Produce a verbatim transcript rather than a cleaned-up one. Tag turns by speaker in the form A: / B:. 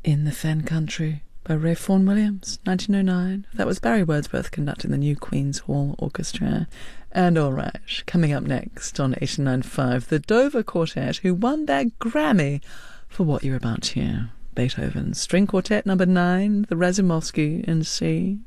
A: In the Fen Country by Ray Vaughan Williams, nineteen oh nine. That was Barry Wordsworth conducting the New Queen's Hall Orchestra. And all right, coming up next on eighty-nine point five, the Dover Quartet, who won their Grammy for what you're about to hear. Beethoven's String Quartet number nine, the Razumovsky in C.